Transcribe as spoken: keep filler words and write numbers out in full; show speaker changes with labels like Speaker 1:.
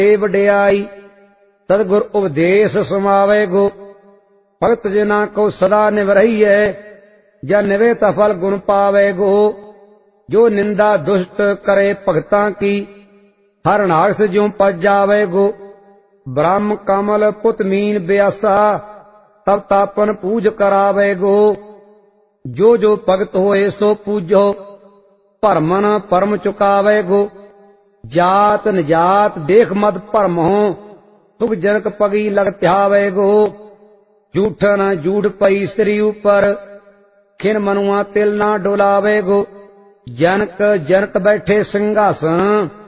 Speaker 1: वडियाई सतगुर उपदेश समावे गो। भगत जना को सदा निव रहिए जा निवे ता फल गुण पावे गो। जो निंदा दुष्ट करे भगतां की हर नाग से ज्यों पज जावे गो। ब्रह्म कमल पुत मीन ब्यासा तब तापन पूज करावे गो। जो जो भगत होए सो पूजो भरमन परम चुकावे गो। जात निजात देख मत भरम हो सुख जनक पगी लग त्यावे गो। झूठन झूठ पई श्री ऊपर खिन मनुआ तिल ना डोलावे गो। जनक जनक बैठे सिंहासन